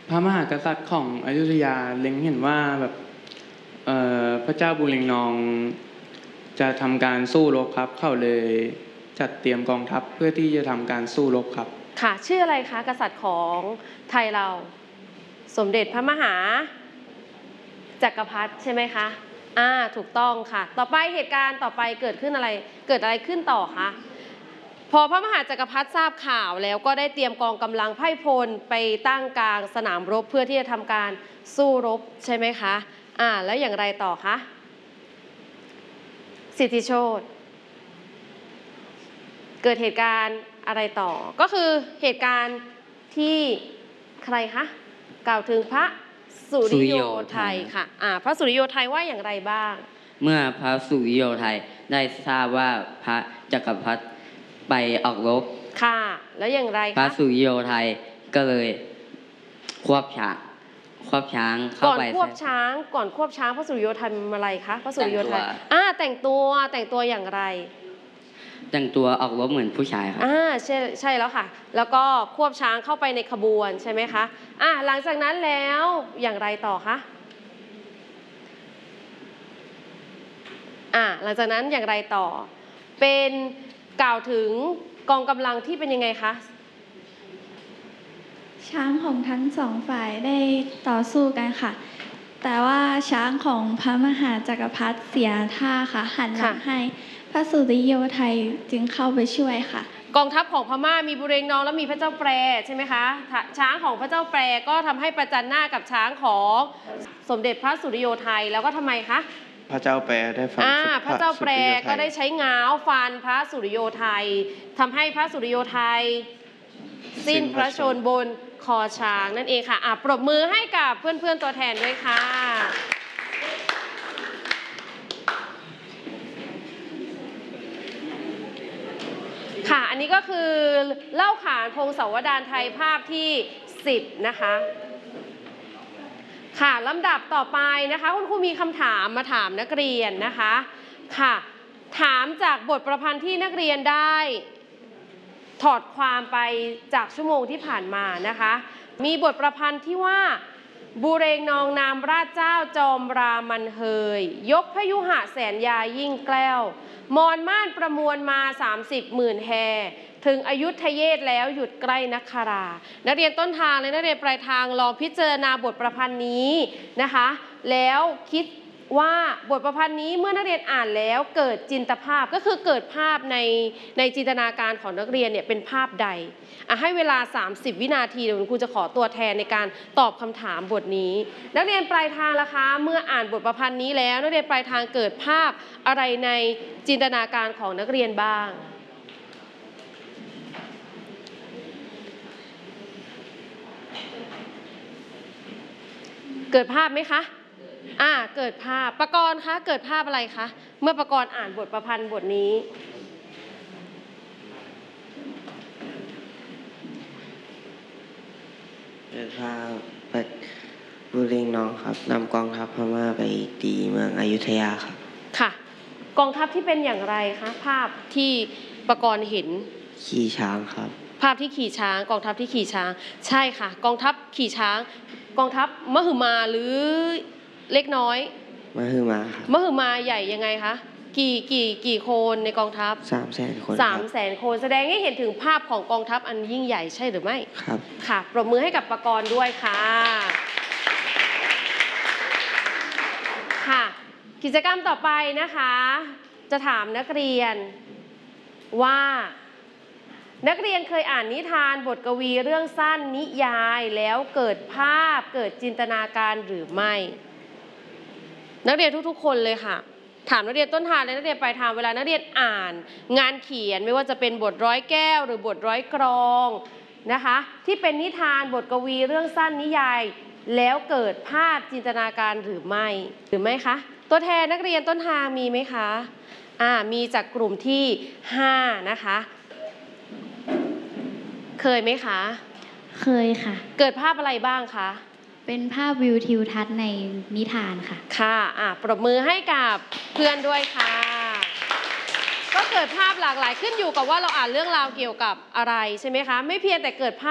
พระมหากษัตริย์ของอยุธยาเล็งเห็นว่าแบบพระเจ้าบุเรงนองจะทำการสู้รบครับเขาเลยจัดเตรียมกองทัพเพื่อที่จะทำการสู้รบครับค่ะชื่ออะไรคะกษัตริย์ของไทยเราสมเด็จพระมหาจักรพรรดิใช่ไหมคะถูกต้องค่ะต่อไปเหตุการณ์ต่อไปเกิดอะไรขึ้นต่อคะพอพระมหาจักรพรรดิทราบข่าวแล้วก็ได้เตรียมกองกำลังไพร่พลไปตั้งกลางสนามรบเพื่อที่จะทำการสู้รบใช่ไหมคะแล้วอย่างไรต่อคะสิทธิโชติเกิดเหตุการณ์อะไรต่อก็คือเหตุการณ์ที่ใครคะกล่าวถึงพระสุริโยไทยค่ะพระสุริโยไทยว่าอย่างไรบ้างเมื่อพระสุริโยไทยได้ทราบว่าพระจักรพรรดิไปออกรบค่ะแล้วอย่างไรคะพระสุริโยไทยก็เลยควบช้างเข้าไปก่อนควบช้างพระสุริโยไทยทำอะไรคะพระสุริโยไทยแต่งตัวอย่างไรแต่งตัวออกรบเหมือนผู้ชายครับใช่แล้วค่ะแล้วก็ควบช้างเข้าไปในขบวนใช่ไหมคะหลังจากนั้นแล้วอย่างไรต่อคะหลังจากนั้นอย่างไรต่อเป็นกล่าวถึงกองกำลังที่เป็นยังไงคะช้างของทั้งสองฝ่ายได้ต่อสู้กันค่ะแต่ว่าช้างของพระมหาจักรพรรดิเสียท่าค่ะหันหลังให้พระสุริโยไทยจึงเข้าไปช่วยค่ะกองทัพของพม่ามีบุเรงนองและมีพระเจ้าแปรใช่ไหมคะช้างของพระเจ้าแปรก็ทำให้ประจันหน้ากับช้างของสมเด็จพระสุริโยไทยแล้วก็ทำไมคะพระเจ้าแปรได้ฟันพระเจ้าแปรก็ได้ใช้ง้าวฟันพระสุริโยไทยทำให้พระสุริโยไทยสิ้นพระชนม์บนคอช้างนั่นเองค่ะปรบมือให้กับเพื่อนๆตัวแทนด้วยค่ะค่ะอันนี้ก็คือเล่าขานพงศาวดารไทยภาพที่10นะคะค่ะลำดับต่อไปนะคะคุณครูมีคำถามมาถามนักเรียนนะคะค่ะถามจากบทประพันธ์ที่นักเรียนได้ถอดความไปจากชั่วโมงที่ผ่านมานะคะมีบทประพันธ์ที่ว่าบุเรงนองนามราชเจ้าจอมรามันเฮยยกพยุหะแสนยายิ่งแกล้วมอนม่านประมวลมา30,000แฮถึงอยุธเยศแล้วหยุดใกล้นักคารานักเรียนต้นทางและนักเรียนปลายทางลองพิจารณาบทประพันธ์นี้นะคะแล้วคิดว่าบทประพันธ์นี้เมื่อนักเรียนอ่านแล้วเกิดจินตภาพก็คือเกิดภาพในจินตนาการของนักเรียนเนี่ยเป็นภาพใดให้เวลา30วินาทีเดี๋ยวคุณครูจะขอตัวแทนในการตอบคำถามบทนี้นักเรียนปลายทางล่ะคะเมื่ออ่านบทประพันธ์นี้แล้วนักเรียนปลายทางเกิดภาพอะไรในจินตนาการของนักเรียนบ้างเกิดภาพไหมคะเกิดภาพประกรณ์คะเกิดภาพอะไรคะเมื่อประกรณ์อ่านบทประพันธ์บทนี้เกิดภาพบุเรงนองครับนำกองทัพพม่าไปตีเมืองอยุธยาครับค่ะกองทัพที่เป็นอย่างไรคะภาพที่ประกรณ์เห็นขี่ช้างครับภาพที่ขี่ช้างกองทัพที่ขี่ช้างใช่ค่ะกองทัพขี่ช้างกองทัพมหึมาหรือเล็กน้อยมหึมาครับมหึมาใหญ่ยังไงคะกี่คนในกองทัพ 300,000 คน 300,000 คนแสดงให้เห็นถึงภาพของกองทัพอันยิ่งใหญ่ใช่หรือไม่ครับค่ะปรบมือให้กับประกรณ์ด้วยค่ะค่ะกิจกรรมต่อไปนะคะจะถามนักเรียนว่านักเรียนเคยอ่านนิทานบทกวีเรื่องสั้นนิยายแล้วเกิดภาพเกิดจินตนาการหรือไม่นักเรียนทุกๆคนเลยค่ะถามนักเรียนต้นทางและนักเรียนปลายทางเวลานักเรียนอ่านงานเขียนไม่ว่าจะเป็นบทร้อยแก้วหรือบทร้อยกรองนะคะที่เป็นนิทานบทกวีเรื่องสั้นนิยายแล้วเกิดภาพจินตนาการหรือไม่คะตัวแทนนักเรียนต้นทางมีไหมคะมีจากกลุ่มที่5นะคะเคยไหมคะเคยค่ะเกิดภาพอะไรบ้างคะเป็นภาพวิวทิวทัศน์ในนิทานค่ะค่ะปรบมือให้กับเพื่อนด้วยค่ะก็เกิดภาพหลากหลายขึ้นอยู่กับว่าเราอ่านเรื่องราวเกี่ยวกับอะไรใช่ไหมคะไม่เพียงแต่เกิดภาพ